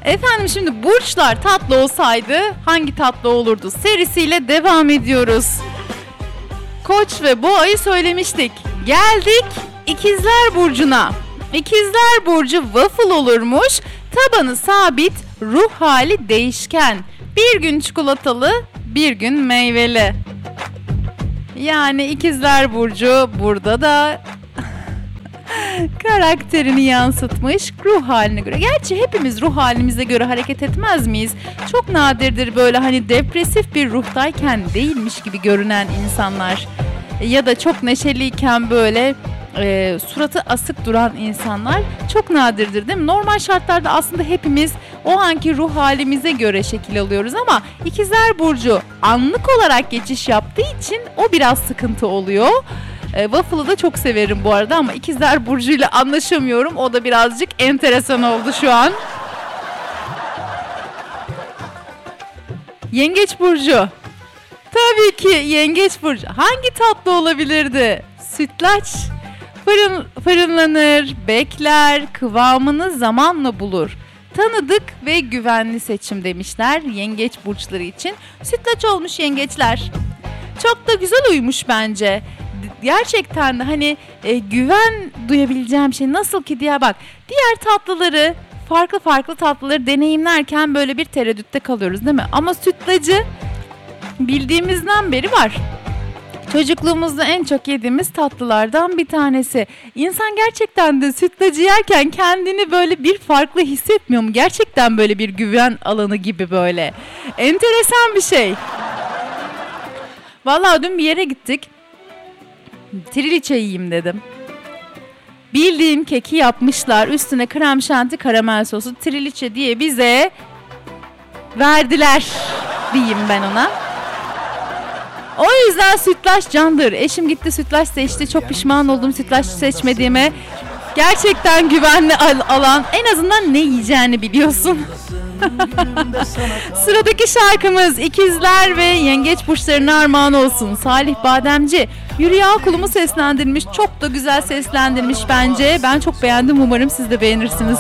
Efendim şimdi burçlar tatlı olsaydı hangi tatlı olurdu serisiyle devam ediyoruz. Koç ve Boğa'yı söylemiştik. Geldik İkizler Burcu'na. İkizler Burcu waffle olurmuş. Tabanı sabit, ruh hali değişken. Bir gün çikolatalı, bir gün meyveli. Yani İkizler Burcu burada da karakterini yansıtmış ruh haline göre. Gerçi hepimiz ruh halimize göre hareket etmez miyiz? Çok nadirdir böyle hani depresif bir ruhtayken değilmiş gibi görünen insanlar. Ya da çok neşeliyken böyle suratı asık duran insanlar çok nadirdir değil mi? Normal şartlarda aslında hepimiz o anki ruh halimize göre şekil alıyoruz ama İkizler Burcu anlık olarak geçiş yaptığı için o biraz sıkıntı oluyor. Waffle'ı da çok severim bu arada ama İkizler Burcu ile anlaşamıyorum. O da birazcık enteresan oldu şu an. Yengeç Burcu. Tabii ki Yengeç Burcu. Hangi tatlı olabilirdi? Sütlaç. Fırınlanır, bekler, kıvamını zamanla bulur. Tanıdık ve güvenli seçim demişler yengeç burçları için. Sütlaç olmuş yengeçler. Çok da güzel uymuş bence. Gerçekten de hani güven duyabileceğim şey nasıl ki diye bak. Diğer tatlıları, farklı tatlıları deneyimlerken böyle bir tereddütte kalıyoruz değil mi? Ama sütlacı bildiğimizden beri var. Çocukluğumuzda en çok yediğimiz tatlılardan bir tanesi. İnsan gerçekten de sütlacı yerken kendini böyle bir farklı hissetmiyor mu? Gerçekten böyle bir güven alanı gibi böyle. Enteresan bir şey. Vallahi dün bir yere gittik. Triliçe yiyeyim dedim. Bildiğin keki yapmışlar. Üstüne krem şanti karamel sosu triliçe diye bize verdiler diyeyim ben ona. O yüzden sütlaç candır. Eşim gitti sütlaç seçti. Çok pişman oldum sütlaç seçmediğime. Gerçekten güvenli alan. En azından ne yiyeceğini biliyorsun. Sıradaki şarkımız İkizler ve Yengeç burçlarına armağan olsun. Salih Bademci. Yürüya Kulumu seslendirmiş. Çok da güzel seslendirmiş bence. Ben çok beğendim. Umarım siz de beğenirsiniz.